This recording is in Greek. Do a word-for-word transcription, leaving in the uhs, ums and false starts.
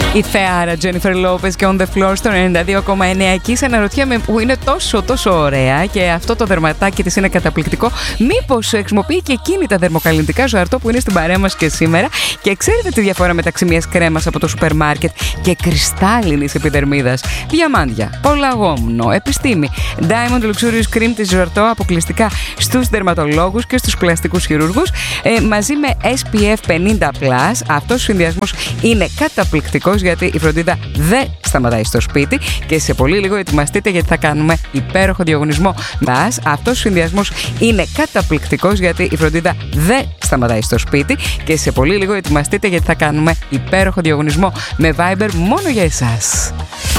Η θεάρα Τζένιφερ Λόπες και On The Floor στο ενενήντα δύο κόμμα εννέα. Εκεί σε αναρωτιέμαι που είναι τόσο τόσο ωραία και αυτό το δερματάκι της είναι καταπληκτικό. Μήπως χρησιμοποιεί και εκείνη τα δερμοκαλλιντικά ζωαρτό που είναι στην παρέα μας και σήμερα. Και ξέρετε τη διαφορά μεταξύ μιας κρέμας από το σούπερ μάρκετ και κρυστάλλινης επιδερμίδας? Διαμάντια, πολλαγόμνο, επιστήμη. Diamond Luxurious Cream της ζωαρτό αποκλειστικά στους δερματολόγους και στους πλαστικούς χειρούργους, ε, μαζί με ες πι εφ πενήντα πλας. Αυτός ο συνδυασμός είναι καταπληκτικός, γιατί η φροντίδα δεν σταματάει στο σπίτι και σε πολύ λίγο ετοιμαστείτε, γιατί θα κάνουμε υπέροχο διαγωνισμό. Αυτός ο συνδυασμός είναι καταπληκτικός, γιατί η φροντίδα δεν σταματάει στο σπίτι και σε πολύ λίγο ετοιμαστείτε, γιατί θα κάνουμε υπέροχο διαγωνισμό με Viber μόνο για εσάς.